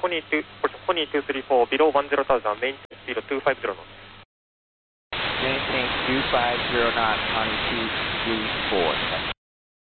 2234, below 10,000, maintain speed 250 knots. Maintain 250 knots on 234.